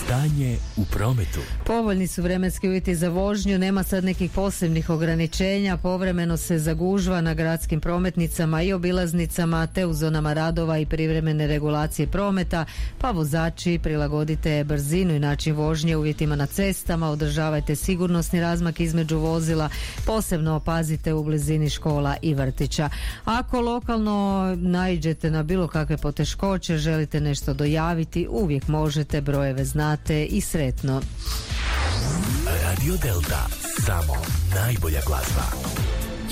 Stanje u prometu. Povoljni su vremenski uvjeti za vožnju, nema sad nekih posebnih ograničenja, povremeno se zagužva na gradskim prometnicama i obilaznicama te u zonama radova i privremene regulacije prometa, pa vozači prilagodite brzinu i način vožnje uvjetima na cestama, održavajte sigurnosni razmak između vozila, posebno pazite u blizini škola i vrtića. Ako lokalno naiđete na bilo kakve poteškoće, želite nešto dojaviti, uvijek možete, brojeve znate i sretno. Radio Delta, samo najbolja glazba.